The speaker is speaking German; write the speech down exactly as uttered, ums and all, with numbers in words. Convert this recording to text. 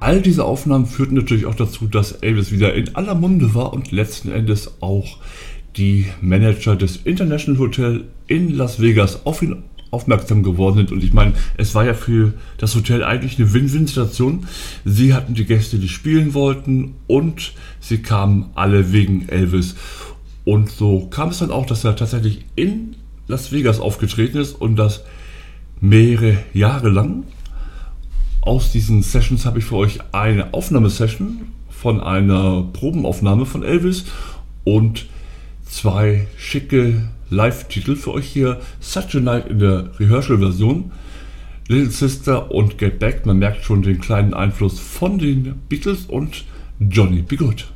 all diese Aufnahmen führten natürlich auch dazu, dass Elvis wieder in aller Munde war und letzten Endes auch die Manager des International Hotel in Las Vegas auf ihn aufmerksam geworden sind. Und ich meine, es war ja für das Hotel eigentlich eine Win-Win-Situation. Sie hatten die Gäste, die spielen wollten, und sie kamen alle wegen Elvis. Und so kam es dann auch, dass er tatsächlich in Las Vegas aufgetreten ist, und das mehrere Jahre lang. Aus diesen Sessions habe ich für euch eine Aufnahmesession von einer Probenaufnahme von Elvis und zwei schicke Live-Titel für euch hier. Such a Night in der Rehearsal-Version, Little Sister und Get Back. Man merkt schon den kleinen Einfluss von den Beatles und Johnny B. Good.